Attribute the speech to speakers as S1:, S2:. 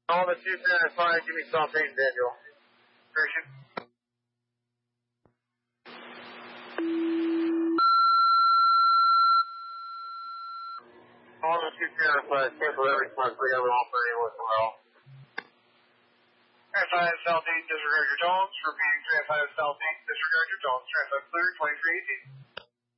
S1: All the 275, give me South Payne, Daniel. Christian. All the 275, cancel every response, we have an offer anywhere tomorrow.
S2: 35 Southeast, disregard your tones. Repeating 35 Southeast, disregard your tones. 35 clear, 2318.